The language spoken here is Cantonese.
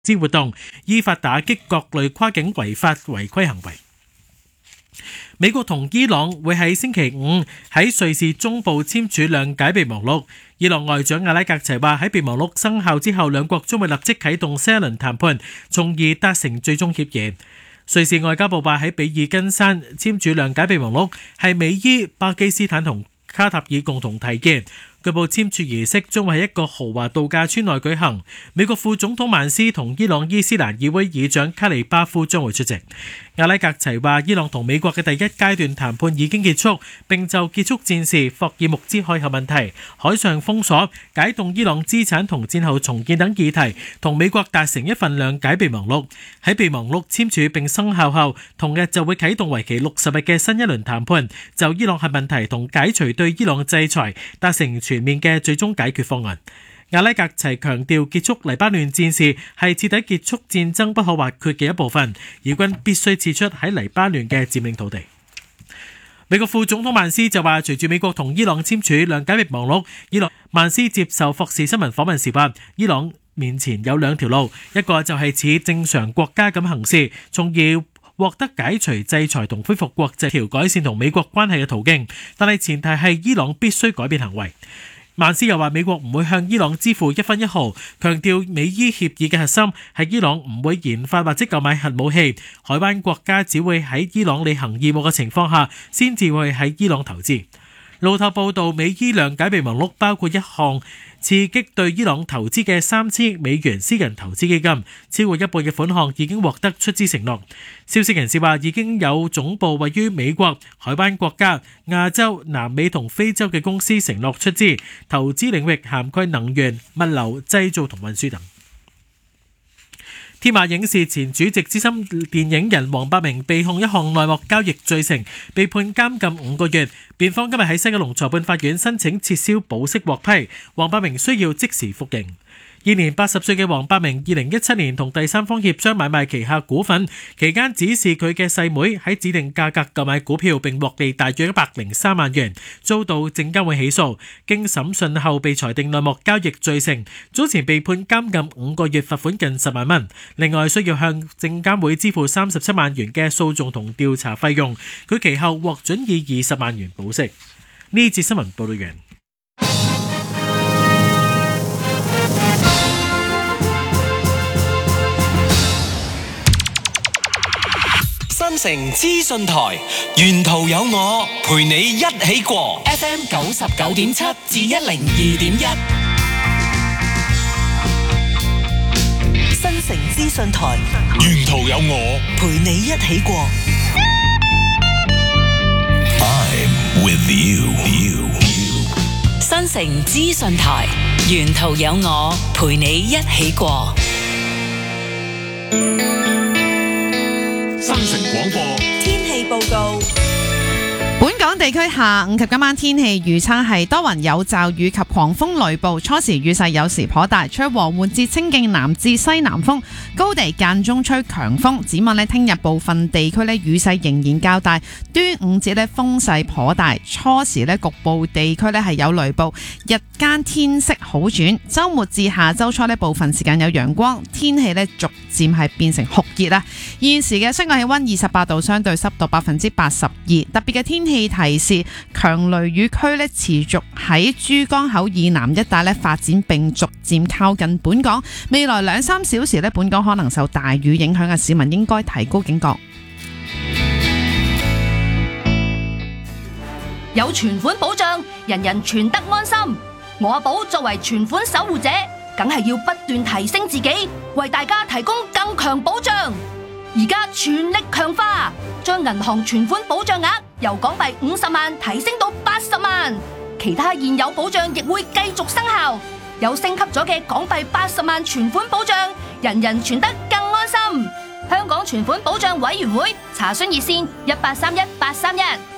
資活動，依法打擊各類跨境違法違規行為。美國同伊朗會喺星期五喺瑞士中部簽署諒解備忘錄。伊朗外長阿拉格齊話喺備忘錄生效之後，兩國將會立即啟動新一輪談判，從而達成最終協議。瑞士外交部話喺比爾根山簽署諒解備忘錄係美伊、巴基斯坦同卡塔爾共同提建。據報簽署儀式將會喺一個豪華度假村內舉行。美國副總統曼斯同伊朗伊斯蘭議會議長卡利巴夫將會出席。阿拉格齊話伊朗同美國嘅第一階段談判已經結束，並就結束戰事、霍爾木茲海峽問題、海上封鎖、解凍伊朗資產同戰後重建等議題，同美國達成一份諒解備忘錄。喺備忘錄簽署並生效後，同日就會啟動為期60日嘅新一輪談判，就伊朗核問題同解除對伊朗制裁達成全面嘅最終解決方案。阿拉格齊強調，結束黎巴嫩戰事係徹底結束戰爭不可或缺嘅一部分，以軍必須撤出喺黎巴嫩嘅佔領土地。美國副總統曼斯就話，隨住美國同伊朗簽署諒解備忘錄，曼斯接受霍士新聞訪問時話，伊朗面前有兩條路，一個就係似正常國家咁行事，從而獲得解除制裁同恢復國際條改善同美國關係嘅途徑，但係前提係伊朗必須改變行為。曼斯又話美國唔會向伊朗支付一分一毫，強調美伊協議嘅核心係伊朗唔會研發或者購買核武器，海灣國家只會喺伊朗履行義務嘅情況下先至會喺伊朗投資。路透報道，美伊諒解備忘錄包括一項刺激對伊朗投資嘅3000億美元私人投資基金，超過一半嘅款項已經獲得出資承諾。消息人士話，已經有總部位於美國、海灣國家、亞洲、南美同非洲嘅公司承諾出資，投資領域涵蓋能源、物流、製造同運輸等。天馬影視前主席資深電影人黃百鳴被控一項內幕交易罪成，被判監禁5個月。辯方今日喺西九龍裁判法院申請撤銷保釋獲批，黃百鳴需要即時服刑。現年80歲嘅黃百鳴2017年同第三方協商買賣旗下股份，期間指示佢嘅細妹喺指定價格購買股票並獲利大約103萬元，遭到證監會起訴，經審訊後被裁定內幕交易罪成，早前被判監禁5個月，罰款近10萬蚊，另外需要向證監會支付37萬元嘅訴訟同調查費用，佢其後獲准以20萬元保釋。呢節新聞報道完。 新城資訊台，沿途有我陪你一起過 FM 99.7至102.1。 新城資訊台， 沿途有我陪你一起過。 I'm with you。 新城資訊台，沿途有我陪你一起過。 新城廣播天氣報告。 本港地區下午及今晚天氣預測係多雲有驟雨及狂風雷暴，初時雨勢有時頗大，吹和緩至清勁南至西南風，高地間中吹強風。展望聽日部分地區雨勢仍然較大，端午節風勢頗大，初時局部地區係有雷暴，日間天色好轉，週末至下週初部分時間有陽光，天氣逐漸係變成酷熱啦。現時嘅室外氣溫28度，相對濕度82%，特別嘅天氣提示，強雷雨區持續喺珠江口以南一帶發展，並逐漸靠近本港。未來2-3小時本港可能受大雨影響嘅市民應該提高警覺。 有存款保障，人人存得安心。我阿寶作為存款守護者，梗係要不斷提升自己，為大家提供更強保障。而家全力強化，將銀行存款保障額由港幣50萬提升到80萬，其他現有保障亦會繼續生效。有升級咗嘅港幣80萬存款保障，人人存得更安心。香港存款保障委員會查詢熱線1831-831。